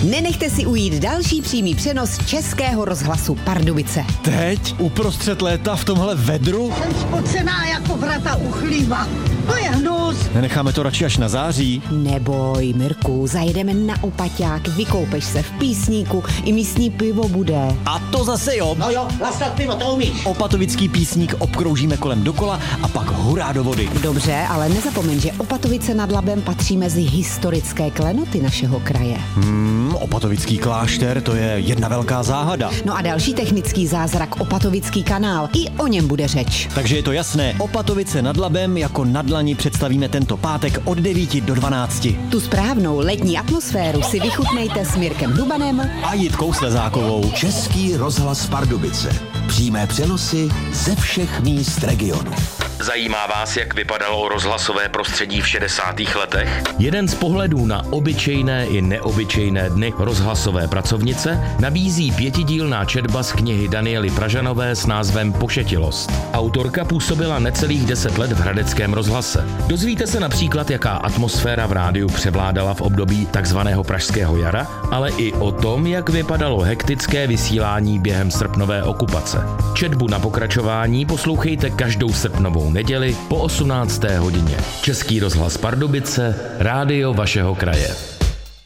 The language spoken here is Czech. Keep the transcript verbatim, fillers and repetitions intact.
Nenechte si ujít další přímý přenos Českého rozhlasu Pardubice. Teď? Uprostřed léta v tomhle vedru? Jsem spocená jako vrata u chlíva. To je hnus. Nenecháme to radši až na září? Neboj, Mirku, zajedeme na Opaťák, vykoupeš se v Písníku, i místní pivo bude. A to zase jo. No jo, lastat pivo, to umíš. Opatovický Písník obkroužíme kolem dokola a pak hurá do vody. Dobře, ale nezapomeň, že Opatovice nad Labem patří mezi historické klenoty našeho kraje. Hmm, Opatovický klášter, to je jedna velká záhada. No a další technický zázrak Opatovický kanál, i o něm bude řeč. Takže je to jasné, Opatovice nad Labem jako na dlani představíme tento pátek od devíti do dvanácti. Tu správnou letní atmosféru si vychutnejte s Mirkem Dubanem A Jitkou Slezákovou. Český rozhlas Pardubice. Přímé přenosy ze všech míst regionu. Zajímá vás, jak vypadalo rozhlasové prostředí v šedesátých letech? Jeden z pohledů na obyčejné i neobyčejné dny rozhlasové pracovnice nabízí pětidílná četba z knihy Daniely Pražanové s názvem Pošetilost. Autorka působila necelých deset let v hradeckém rozhlase. Dozvíte se například, jaká atmosféra v rádiu převládala v období takzvaného pražského jara, ale i o tom, jak vypadalo hektické vysílání během srpnové okupace. Četbu na pokračování poslouchejte každou srpnovou neděli po osmnácté hodině. Český rozhlas Pardubice, rádio vašeho kraje.